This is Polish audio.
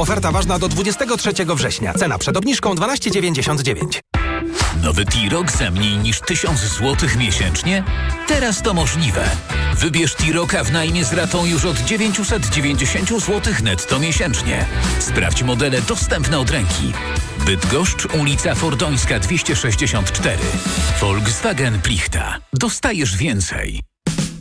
Oferta ważna do 23 września. Cena przed obniżką 12,99. Nowy T-Roc za mniej niż 1000 zł miesięcznie? Teraz to możliwe. Wybierz T-Roca w najmie z ratą już od 990 zł netto miesięcznie. Sprawdź modele dostępne od ręki. Bydgoszcz, ulica Fordońska 264. Volkswagen Plichta. Dostajesz więcej.